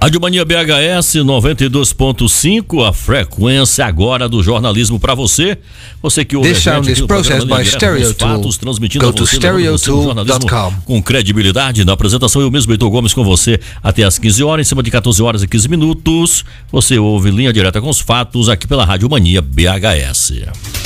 Rádio Mania BHS 92.5, a frequência agora do jornalismo para você. Você que ouve This sound is processed by Stereotool. Go to stereotool.com. Com credibilidade na apresentação, eu mesmo, Heitor Gomes, com você até às 15 horas, em cima de 14 horas e 15 minutos. Você ouve Linha Direta com os Fatos aqui pela Rádio Mania BHS.